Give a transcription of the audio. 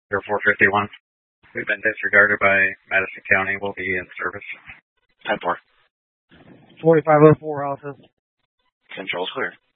0451. We've been disregarded by Madison County. We'll be in service. 10-4. 4504 Alpha. Control's clear.